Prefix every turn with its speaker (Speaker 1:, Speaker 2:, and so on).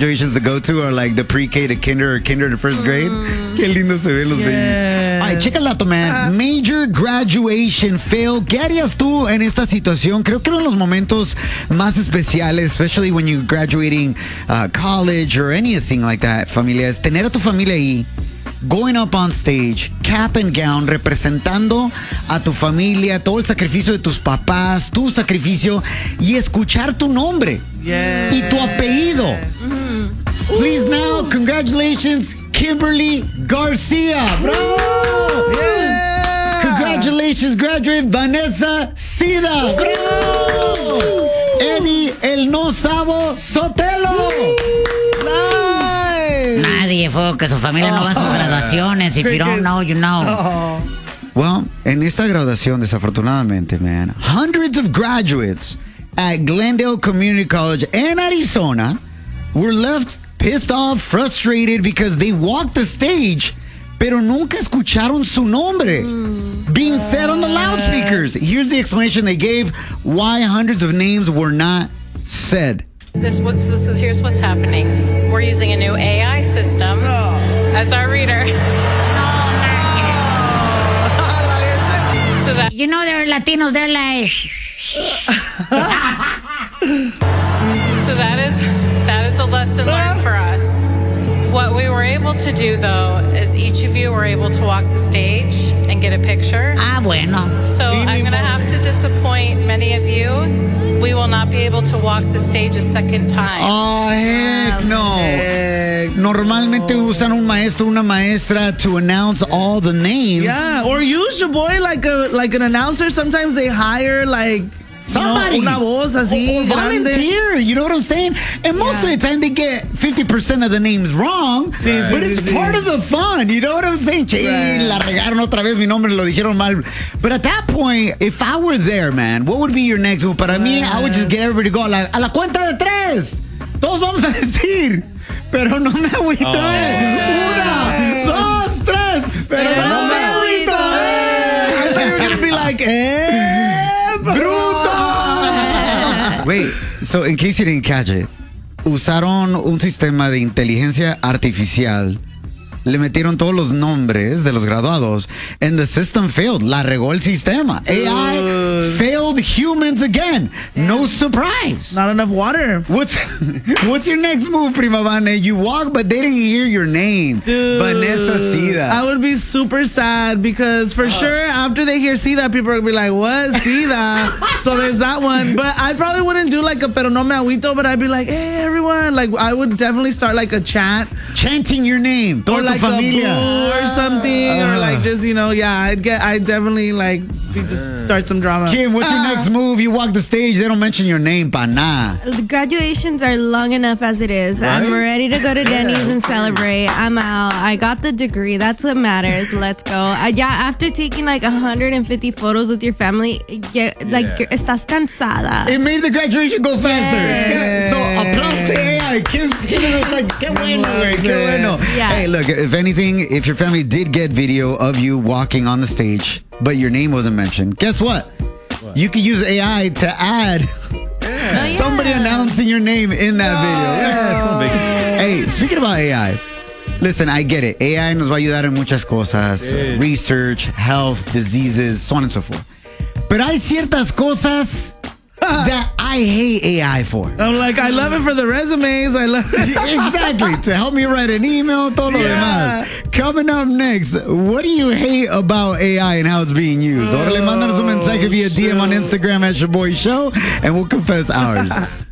Speaker 1: graduations to go to are like the pre-K to kinder or kinder to first grade. Qué lindo se ven los babies. All right, check el dato, man. Major graduation fail. ¿Qué harías tú en esta situación? Creo que uno de los momentos más especiales, especially when you're graduating college or anything like that, familia, es tener a tu familia ahí, going up on stage, cap and gown, representando a tu familia, todo el sacrificio de tus papás, tu sacrificio, y escuchar tu nombre y tu apellido. Please now, congratulations, Kimberly Garcia. Bravo! Congratulations, graduate Vanessa Sida. Bravo! Eddie El No Sabo Sotelo.
Speaker 2: Nadie, que su familia no va a sus graduaciones. If you don't know, you know.
Speaker 1: Well, en esta graduación, desafortunadamente, man, hundreds of graduates at Glendale Community College in Arizona were left pissed off, frustrated because they walked the stage, pero nunca escucharon su nombre being said on the loudspeakers. Here's the explanation they gave why hundreds of names were not said.
Speaker 3: Here's what's happening. We're using a new AI system as our reader. So that
Speaker 2: You know, they're Latinos. They're like...
Speaker 3: So that is a lesson learned for us. What we were able to do, though, is each of you were able to walk the stage and get a picture.
Speaker 2: Bueno.
Speaker 3: So I'm going to have to disappoint many of you. We will not be able to walk the stage a second time.
Speaker 1: Oh, heck no. Normalmente usan un maestro, una maestra to announce all the names.
Speaker 4: Yeah, or use your boy like an announcer. Sometimes they hire like
Speaker 1: somebody,
Speaker 4: una voz así,
Speaker 1: or volunteer. You know what I'm saying? And most of the time they get 50% of the names wrong, but it's part of the fun. You know what I'm saying? Che, la regaron otra vez, mi nombre lo dijeron mal. But at that point, if I were there, man, what would be your next move? Para mí, I would just get everybody to go a la cuenta de tres. Todos vamos a decir, pero no me agüito. Una, dos, tres, pero no me agüito.
Speaker 4: I thought you were going to be like,
Speaker 1: bruto. Wait, so in case you didn't catch it, usaron un sistema de inteligencia artificial, le metieron todos los nombres de los graduados, and the system failed. La regó el sistema. AI failed humans again. No surprise.
Speaker 4: Not enough water.
Speaker 1: What's your next move, Prima Vane? You walk, but they didn't hear your name.
Speaker 4: Dude,
Speaker 1: Vanessa Sida.
Speaker 4: I would be super sad because for sure after they hear Sida, people are going to be like, what? Sida? So there's that one. But I probably wouldn't do like a pero no me agüito, but I'd be like, hey, everyone. Like, I would definitely start like a chant.
Speaker 1: Chanting your name.
Speaker 4: Or like
Speaker 1: familia.
Speaker 4: A boo or something. Or like just, I'd definitely like just start some drama.
Speaker 1: Kim, what's your next move? You walk the stage, they don't mention your name, pa nah.
Speaker 5: The graduations are long enough as it is. Right? I'm ready to go to Denny's and celebrate. I'm out. I got the degree. That's what matters. Let's go. After taking like 150 photos with your family, estás cansada.
Speaker 1: It made the graduation go faster.
Speaker 5: Yes.
Speaker 1: So, applause to AI. Kim is like, qué bueno, güey, qué bueno.
Speaker 5: Yeah.
Speaker 1: Hey, look, if anything, if your family did get video of you walking on the stage, but your name wasn't mentioned, guess what? You could use AI to add somebody announcing your name in that video. Hey, speaking about AI, listen, I get it. AI nos va a ayudar en muchas cosas. Research, health, diseases, so on and so forth. Pero hay ciertas cosas that I hate AI for.
Speaker 4: I'm like, I love it for the resumes. I love it.
Speaker 1: Exactly. To help me write an email, todo lo demás. Coming up next, what do you hate about AI and how it's being used? Órale, mándanos un mensaje via DM on Instagram at your boy show, and we'll confess ours.